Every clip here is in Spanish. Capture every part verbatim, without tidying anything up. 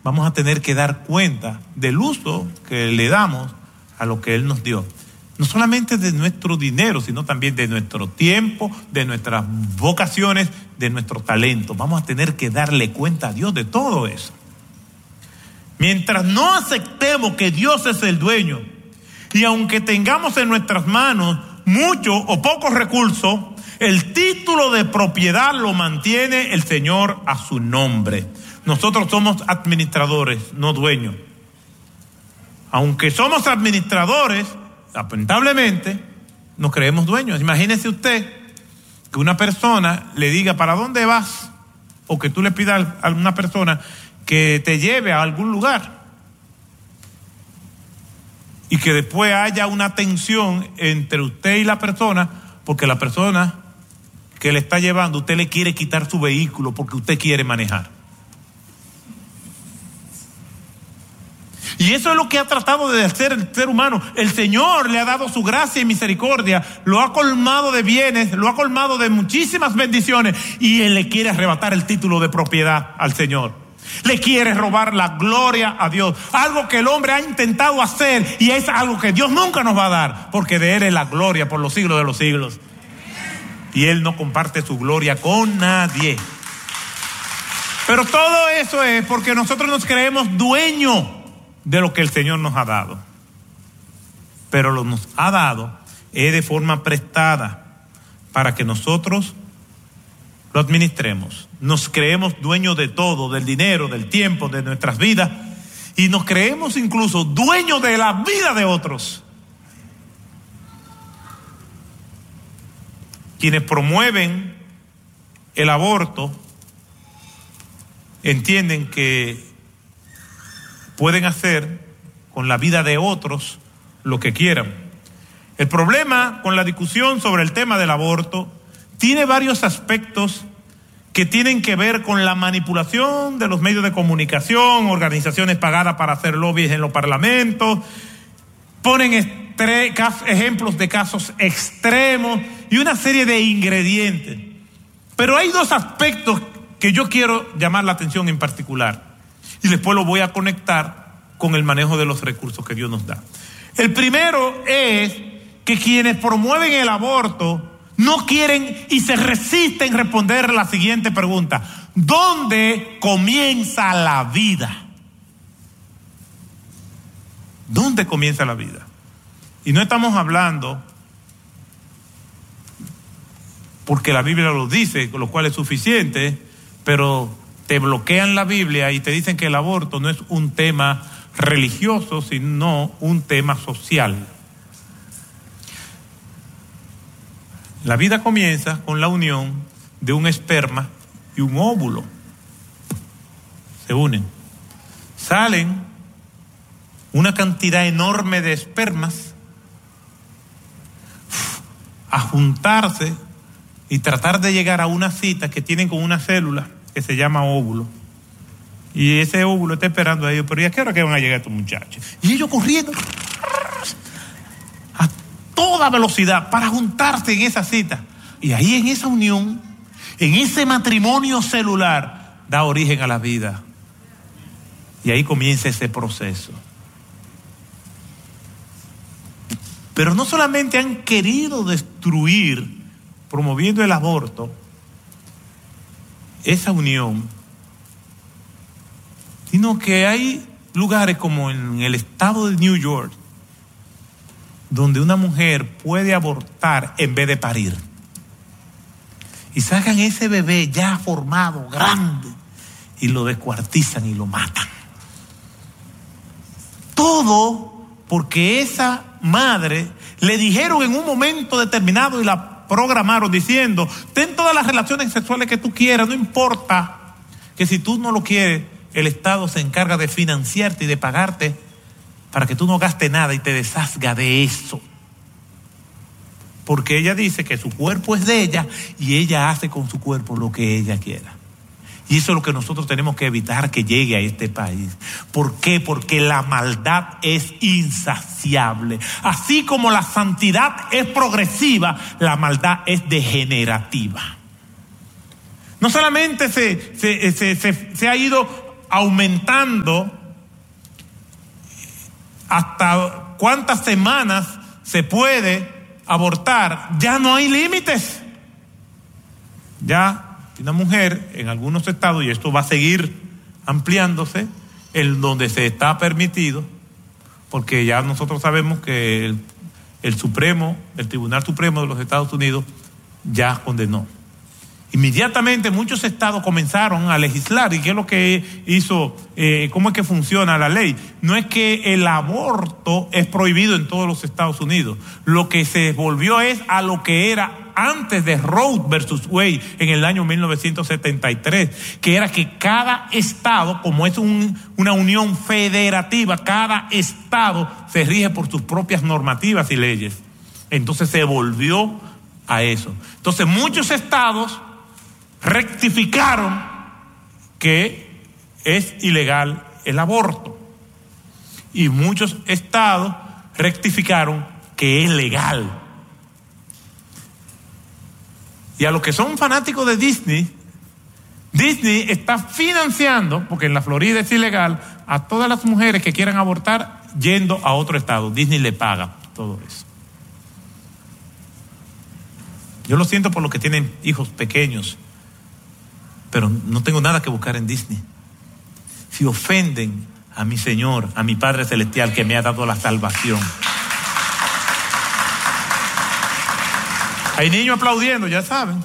vamos a tener que dar cuenta del uso que le damos a lo que Él nos dio. No solamente de nuestro dinero, sino también de nuestro tiempo, de nuestras vocaciones, de nuestro talento. Vamos a tener que darle cuenta a Dios de todo eso. Mientras no aceptemos que Dios es el dueño, y aunque tengamos en nuestras manos muchos o pocos recursos, el título de propiedad lo mantiene el Señor a su nombre. Nosotros somos administradores, no dueños. Aunque somos administradores, lamentablemente nos creemos dueños. Imagínese usted que una persona le diga ¿para dónde vas? O que tú le pidas a una persona que te lleve a algún lugar y que después haya una tensión entre usted y la persona, porque la persona que le está llevando, usted le quiere quitar su vehículo porque usted quiere manejar. Y eso es lo que ha tratado de hacer el ser humano. El Señor le ha dado su gracia y misericordia, lo ha colmado de bienes, lo ha colmado de muchísimas bendiciones, y Él le quiere arrebatar el título de propiedad al Señor. Le quiere robar la gloria a Dios. Algo que el hombre ha intentado hacer, y es algo que Dios nunca nos va a dar, porque de Él es la gloria por los siglos de los siglos. Y Él no comparte su gloria con nadie. Pero todo eso es porque nosotros nos creemos dueños de lo que el Señor nos ha dado. Pero lo nos ha dado es de forma prestada para que nosotros lo administremos. Nos creemos dueños de todo, del dinero, del tiempo, de nuestras vidas, y nos creemos incluso dueños de la vida de otros. Quienes promueven el aborto entienden que pueden hacer con la vida de otros lo que quieran. El problema con la discusión sobre el tema del aborto tiene varios aspectos que tienen que ver con la manipulación de los medios de comunicación, organizaciones pagadas para hacer lobbies en los parlamentos, ponen estre- ejemplos de casos extremos y una serie de ingredientes. Pero hay dos aspectos que yo quiero llamar la atención en particular, y después lo voy a conectar con el manejo de los recursos que Dios nos da. El primero es que quienes promueven el aborto no quieren y se resisten a responder la siguiente pregunta: ¿dónde comienza la vida? ¿Dónde comienza la vida? Y no estamos hablando porque la Biblia lo dice, con lo cual es suficiente, pero te bloquean la Biblia y te dicen que el aborto no es un tema religioso, sino un tema social. La vida comienza con la unión de un esperma y un óvulo. Se unen. Salen una cantidad enorme de espermas a juntarse y tratar de llegar a una cita que tienen con una célula que se llama óvulo. Y ese óvulo está esperando a ellos, pero ¿y a qué hora que van a llegar estos muchachos? Y ellos corriendo a toda velocidad para juntarse en esa cita. Y ahí en esa unión, en ese matrimonio celular, da origen a la vida. Y ahí comienza ese proceso. Pero no solamente han querido destruir, promoviendo el aborto, esa unión, sino que hay lugares como en el estado de New York, donde una mujer puede abortar en vez de parir. Y sacan ese bebé ya formado, grande, y lo descuartizan y lo matan. Todo porque esa madre le dijeron en un momento determinado y la programaron diciendo: ten todas las relaciones sexuales que tú quieras, no importa que si tú no lo quieres, el Estado se encarga de financiarte y de pagarte para que tú no gastes nada y te deshagas de eso. Porque ella dice que su cuerpo es de ella y ella hace con su cuerpo lo que ella quiera. Y eso es lo que nosotros tenemos que evitar que llegue a este país. ¿Por qué? Porque la maldad es insaciable. Así como la santidad es progresiva, la maldad es degenerativa. No solamente se, se, se, se, se ha ido aumentando hasta cuántas semanas se puede abortar. Ya no hay límites. Ya una mujer en algunos estados, y esto va a seguir ampliándose, en donde se está permitido, porque ya nosotros sabemos que el, el Supremo, el Tribunal Supremo de los Estados Unidos ya condenó. Inmediatamente muchos estados comenzaron a legislar. ¿Y qué es lo que hizo? Eh, ¿Cómo es que funciona la ley? No es que el aborto es prohibido en todos los Estados Unidos. Lo que se volvió es a lo que era antes de Roe versus Wade en el año mil novecientos setenta y tres, que era que cada estado, como es un, una unión federativa, cada estado se rige por sus propias normativas y leyes. Entonces se volvió a eso. Entonces muchos estados rectificaron que es ilegal el aborto y muchos estados rectificaron que es legal. Y a los que son fanáticos de Disney, Disney está financiando, porque en la Florida es ilegal, a todas las mujeres que quieran abortar yendo a otro estado. Disney le paga todo eso. Yo lo siento por los que tienen hijos pequeños, pero no tengo nada que buscar en Disney. Si ofenden a mi Señor, a mi Padre Celestial que me ha dado la salvación. Hay niños aplaudiendo, ya saben.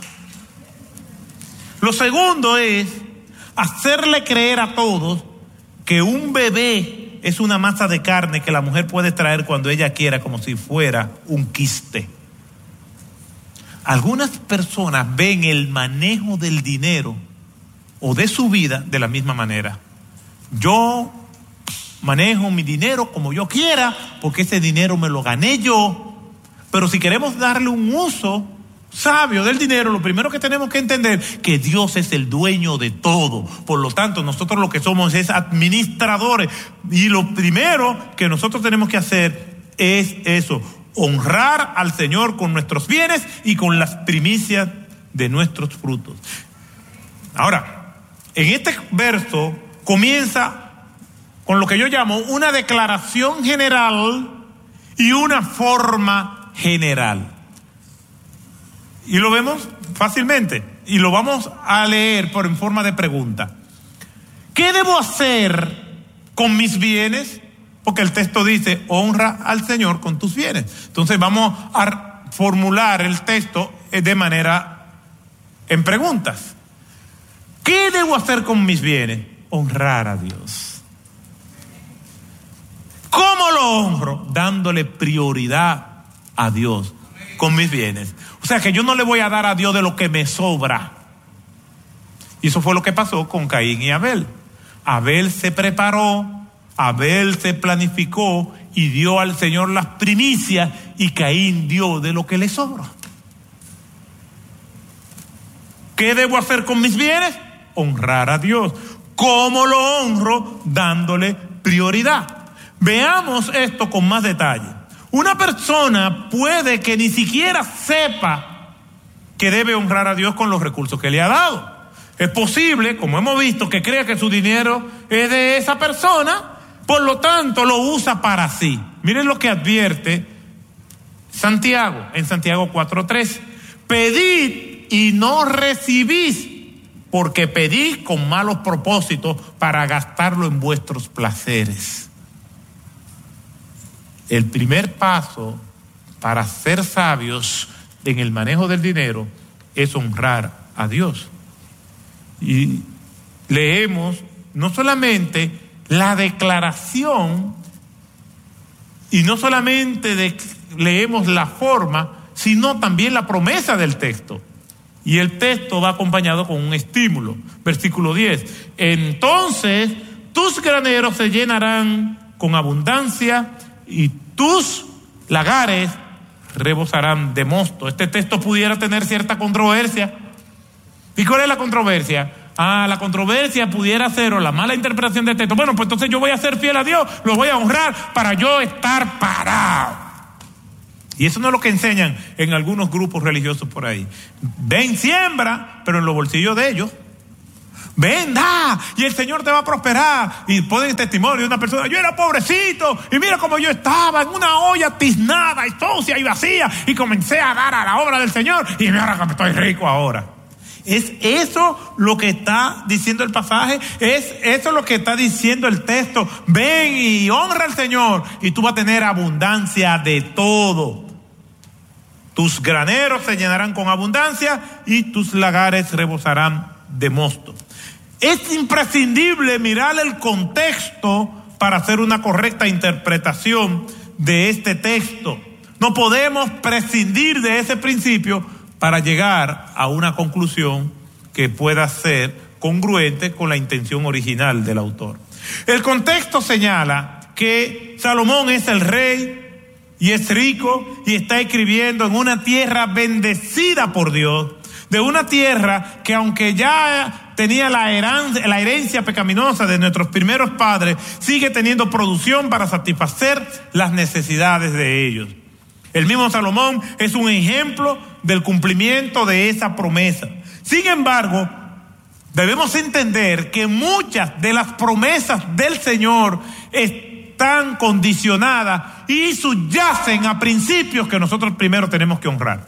Lo segundo es hacerle creer a todos que un bebé es una masa de carne que la mujer puede traer cuando ella quiera, como si fuera un quiste. Algunas personas ven el manejo del dinero o de su vida de la misma manera. Yo manejo mi dinero como yo quiera porque ese dinero me lo gané yo. Pero si queremos darle un uso sabio del dinero, lo primero que tenemos que entender es que Dios es el dueño de todo. Por lo tanto, nosotros lo que somos es administradores. Y lo primero que nosotros tenemos que hacer es eso: honrar al Señor con nuestros bienes y con las primicias de nuestros frutos. Ahora, en este verso comienza con lo que yo llamo una declaración general y una forma general. Y lo vemos fácilmente. Y lo vamos a leer por en forma de pregunta. ¿Qué debo hacer con mis bienes? Porque el texto dice, honra al Señor con tus bienes. Entonces vamos a formular el texto de manera en preguntas. ¿Qué debo hacer con mis bienes? Honrar a Dios. ¿Cómo lo honro? Dándole prioridad a Dios con mis bienes. O sea que yo no le voy a dar a Dios de lo que me sobra. Y eso fue lo que pasó con Caín y Abel. Abel se preparó, Abel se planificó y dio al Señor las primicias, y Caín dio de lo que le sobró. ¿Qué debo hacer con mis bienes? Honrar a Dios. ¿Cómo lo honro? Dándole prioridad. Veamos esto con más detalle. Una persona puede que ni siquiera sepa que debe honrar a Dios con los recursos que le ha dado. Es posible, como hemos visto, que crea que su dinero es de esa persona, por lo tanto lo usa para sí. Miren lo que advierte Santiago, en Santiago cuatro tres. Pedid y no recibís, porque pedís con malos propósitos para gastarlo en vuestros placeres. El primer paso para ser sabios en el manejo del dinero es honrar a Dios. Y leemos no solamente la declaración y no solamente de, leemos la forma, sino también la promesa del texto. Y el texto va acompañado con un estímulo. Versículo diez. Entonces tus graneros se llenarán con abundancia y tus lagares rebosarán de mosto. Este texto pudiera tener cierta controversia. ¿Y cuál es la controversia? Ah, la controversia pudiera ser, o la mala interpretación del texto. Bueno, pues entonces yo voy a ser fiel a Dios, lo voy a honrar para yo estar parado. Y eso no es lo que enseñan en algunos grupos religiosos por ahí. Ven, siembra, pero en los bolsillos de ellos. Ven, da, y el Señor te va a prosperar. Y ponen testimonio de una persona: yo era pobrecito, y mira cómo yo estaba en una olla tiznada y sucia y vacía, y comencé a dar a la obra del Señor, y mira que estoy rico ahora. ¿Es eso lo que está diciendo el pasaje? ¿Es eso lo que está diciendo el texto? Ven y honra al Señor, y tú vas a tener abundancia de todo. Tus graneros se llenarán con abundancia, y tus lagares rebosarán de mosto. Es imprescindible mirar el contexto para hacer una correcta interpretación de este texto. No podemos prescindir de ese principio para llegar a una conclusión que pueda ser congruente con la intención original del autor. El contexto señala que Salomón es el rey y es rico y está escribiendo en una tierra bendecida por Dios, de una tierra que, aunque ya tenía la herencia, la herencia pecaminosa de nuestros primeros padres, sigue teniendo producción para satisfacer las necesidades de ellos. El mismo Salomón es un ejemplo del cumplimiento de esa promesa. Sin embargo, debemos entender que muchas de las promesas del Señor están condicionadas y subyacen a principios que nosotros primero tenemos que honrar.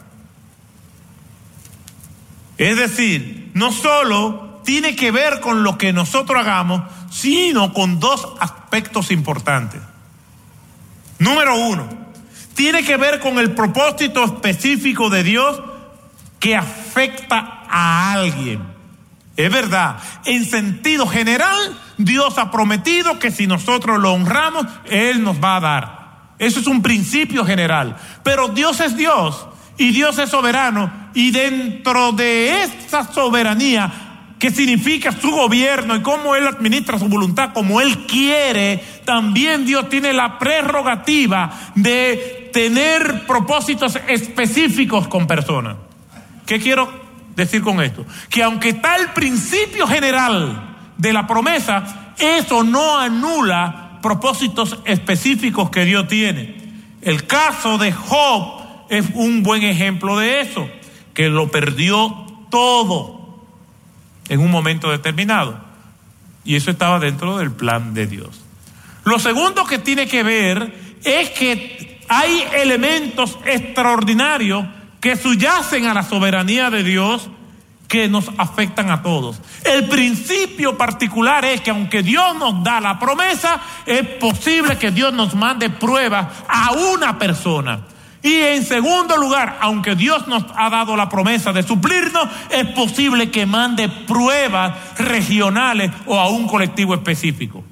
Es decir, no solo tiene que ver con lo que nosotros hagamos, sino con dos aspectos importantes. Número uno, tiene que ver con el propósito específico de Dios que afecta a alguien. Es verdad, en sentido general, Dios ha prometido que si nosotros lo honramos, Él nos va a dar. Eso es un principio general. Pero Dios es Dios y Dios es soberano, y dentro de esa soberanía, que significa su gobierno y cómo Él administra su voluntad como Él quiere, también Dios tiene la prerrogativa de tener propósitos específicos con personas. ¿Qué quiero decir con esto? Que aunque está el principio general de la promesa, eso no anula propósitos específicos que Dios tiene. El caso de Job es un buen ejemplo de eso, que lo perdió todo en un momento determinado, y eso estaba dentro del plan de Dios. Lo segundo que tiene que ver es que hay elementos extraordinarios que subyacen a la soberanía de Dios que nos afectan a todos. El principio particular es que aunque Dios nos da la promesa, es posible que Dios nos mande pruebas a una persona. Y en segundo lugar, aunque Dios nos ha dado la promesa de suplirnos, es posible que mande pruebas regionales o a un colectivo específico.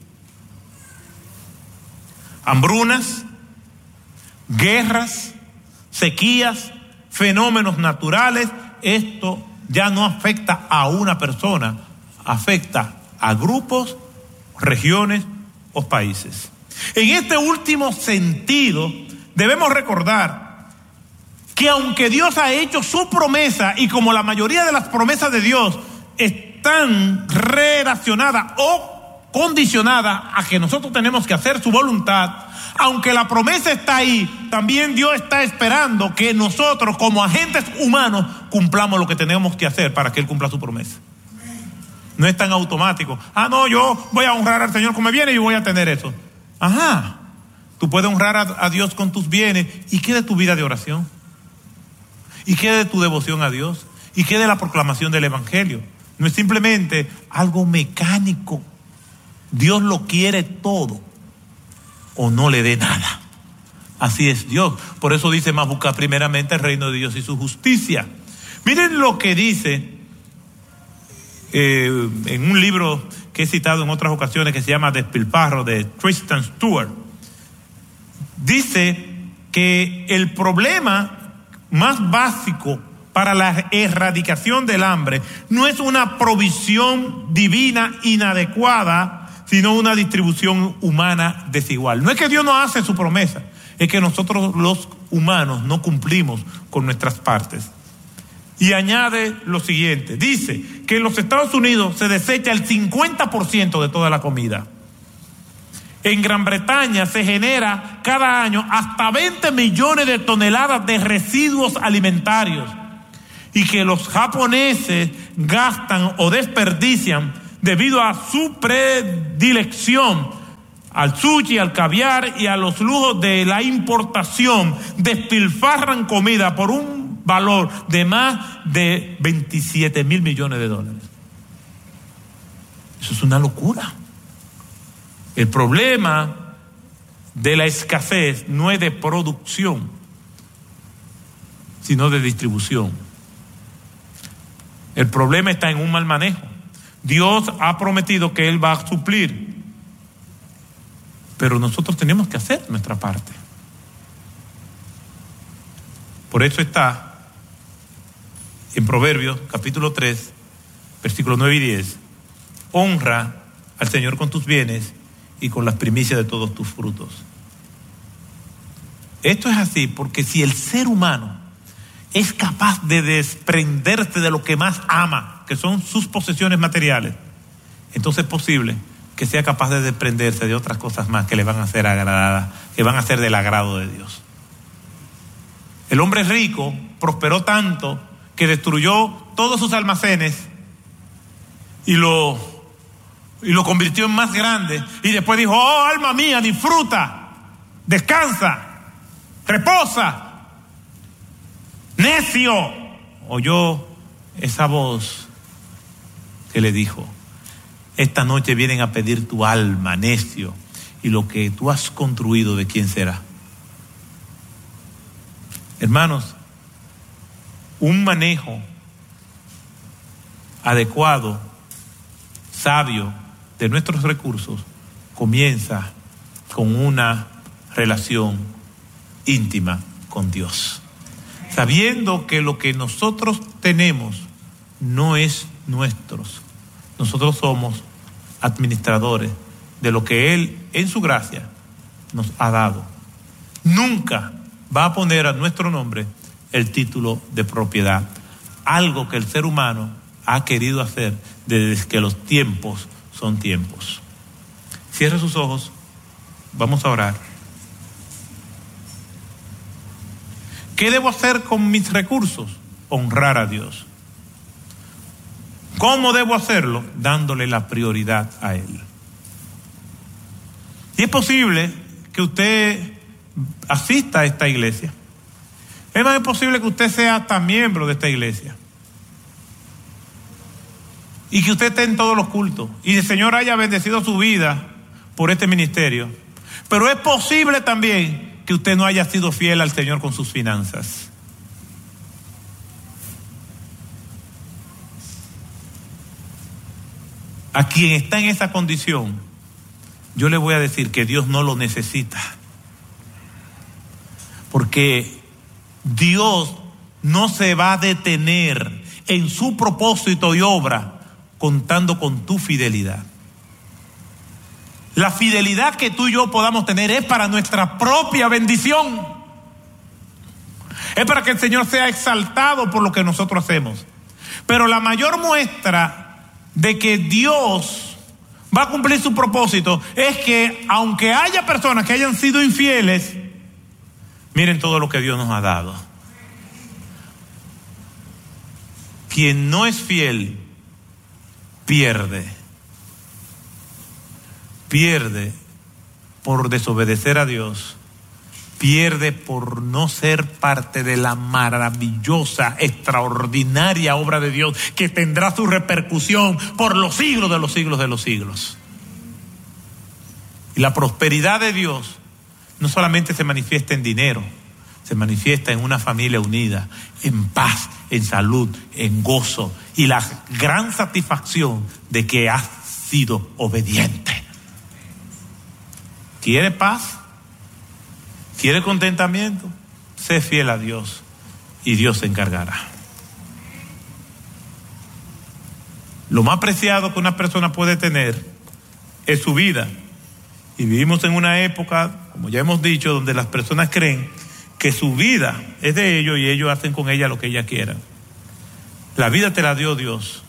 Hambrunas, guerras, sequías, fenómenos naturales, esto ya no afecta a una persona, afecta a grupos, regiones o países. En este último sentido, debemos recordar que aunque Dios ha hecho su promesa, y como la mayoría de las promesas de Dios están relacionadas o condicionadas a que nosotros tenemos que hacer su voluntad, aunque la promesa está ahí, también Dios está esperando que nosotros como agentes humanos cumplamos lo que tenemos que hacer para que Él cumpla su promesa. No es tan automático. Ah, no, yo voy a honrar al Señor como me viene y voy a tener eso. Ajá. Tú puedes honrar a, a Dios con tus bienes. ¿Y qué de tu vida de oración? ¿Y qué de tu devoción a Dios? ¿Y qué de la proclamación del Evangelio? No es simplemente algo mecánico. Dios lo quiere todo o no le dé nada. Así es Dios. Por eso dice: más busca primeramente el reino de Dios y su justicia. Miren lo que dice eh, en un libro que he citado en otras ocasiones, que se llama Despilfarro, de Tristan Stewart. Dice que el problema más básico para la erradicación del hambre no es una provisión divina inadecuada, sino una distribución humana desigual. No es que Dios no hace su promesa, es que nosotros los humanos no cumplimos con nuestras partes. Y añade lo siguiente, dice que en los Estados Unidos se desecha el cincuenta por ciento de toda la comida. En Gran Bretaña se genera cada año hasta veinte millones de toneladas de residuos alimentarios, y que los japoneses gastan o desperdician debido a su predilección al sushi, al caviar y a los lujos de la importación, despilfarran comida por un valor de más de veintisiete mil millones de dólares. Eso es una locura. El problema de la escasez no es de producción, sino de distribución. El problema está en un mal manejo. Dios ha prometido que Él va a suplir, pero nosotros tenemos que hacer nuestra parte. Por eso está en Proverbios capítulo tres, versículos nueve y diez. Honra al Señor con tus bienes y con las primicias de todos tus frutos. Esto es así porque si el ser humano es capaz de desprenderse de lo que más ama, que son sus posesiones materiales, entonces es posible que sea capaz de desprenderse de otras cosas más que le van a ser agradadas, que van a ser del agrado de Dios. El hombre rico prosperó tanto que destruyó todos sus almacenes y lo, y lo convirtió en más grande, y después dijo: oh, alma mía, disfruta, descansa, reposa. Necio, oyó esa voz que le dijo: esta noche vienen a pedir tu alma, necio, y lo que tú has construido, ¿de quién será? Hermanos, un manejo adecuado, sabio de nuestros recursos comienza con una relación íntima con Dios, sabiendo que lo que nosotros tenemos no es nuestro. Nosotros somos administradores de lo que Él en su gracia nos ha dado. Nunca va a poner a nuestro nombre el título de propiedad, algo que el ser humano ha querido hacer desde que los tiempos son tiempos. Cierre sus ojos, vamos a orar. ¿Qué debo hacer con mis recursos? Honrar a Dios. ¿Cómo debo hacerlo? Dándole la prioridad a Él. Y es posible que usted asista a esta iglesia. Es más, es posible que usted sea hasta miembro de esta iglesia y que usted esté en todos los cultos y el Señor haya bendecido su vida por este ministerio. Pero es posible también que usted no haya sido fiel al Señor con sus finanzas. A quien está en esa condición, yo le voy a decir que Dios no lo necesita, porque Dios no se va a detener en su propósito y obra contando con tu fidelidad. La fidelidad que tú y yo podamos tener es para nuestra propia bendición. Es para que el Señor sea exaltado por lo que nosotros hacemos. Pero la mayor muestra de que Dios va a cumplir su propósito es que, aunque haya personas que hayan sido infieles, miren todo lo que Dios nos ha dado. Quien no es fiel pierde. Pierde por desobedecer a Dios. Pierde por no ser parte de la maravillosa, extraordinaria obra de Dios que tendrá su repercusión por los siglos de los siglos de los siglos. Y la prosperidad de Dios no solamente se manifiesta en dinero, se manifiesta en una familia unida, en paz, en salud, en gozo y la gran satisfacción de que has sido obediente. ¿Quiere paz? ¿Quiere contentamiento? Sé fiel a Dios y Dios se encargará. Lo más preciado que una persona puede tener es su vida. Y vivimos en una época, como ya hemos dicho, donde las personas creen que su vida es de ellos y ellos hacen con ella lo que ellas quieran. La vida te la dio Dios.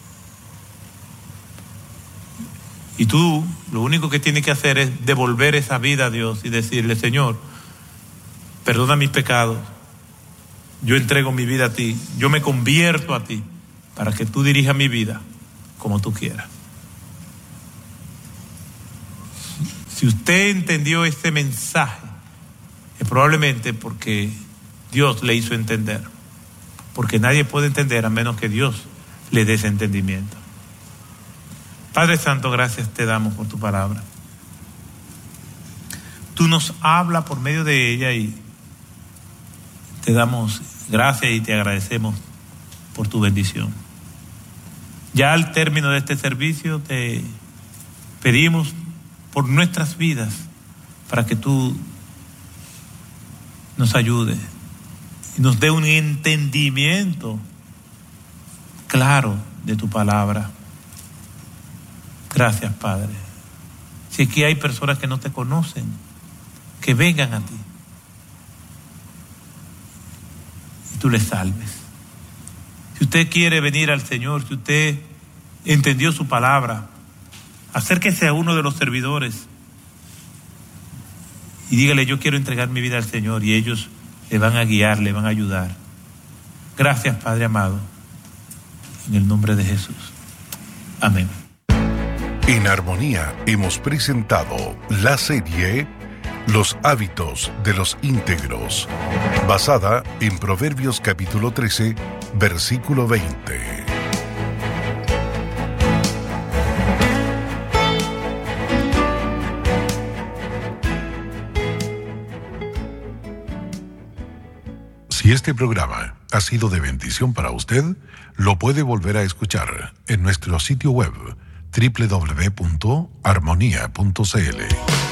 Y tú lo único que tienes que hacer es devolver esa vida a Dios y decirle: Señor, perdona mis pecados, yo entrego mi vida a ti, yo me convierto a ti para que tú dirijas mi vida como tú quieras. Si usted entendió este mensaje, es probablemente porque Dios le hizo entender. Porque nadie puede entender a menos que Dios le dé ese entendimiento. Padre Santo, gracias te damos por tu palabra. Tú nos hablas por medio de ella y te damos gracias y te agradecemos por tu bendición. Ya al término de este servicio te pedimos por nuestras vidas para que tú nos ayudes y nos dé un entendimiento claro de tu palabra. Gracias, Padre. Si aquí hay personas que no te conocen, que vengan a ti y tú les salves. Si usted quiere venir al Señor, si usted entendió su palabra, acérquese a uno de los servidores y dígale: yo quiero entregar mi vida al Señor, y ellos le van a guiar, le van a ayudar. Gracias, Padre amado, en el nombre de Jesús. Amén. En Armonía hemos presentado la serie Los hábitos de los íntegros, basada en Proverbios capítulo trece, versículo veinte. Si este programa ha sido de bendición para usted, lo puede volver a escuchar en nuestro sitio web doble u doble u doble u punto armonía punto c l.